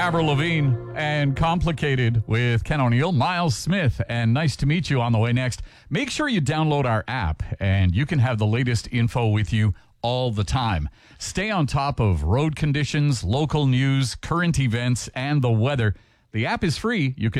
Avril Lavigne and Complicated with Ken O'Neill, Miles Smith, and Nice to Meet You on the way next. Make sure you download our app, and you can have the latest info with you all the time. Stay on top of road conditions, local news, current events, and the weather. The app is free. You can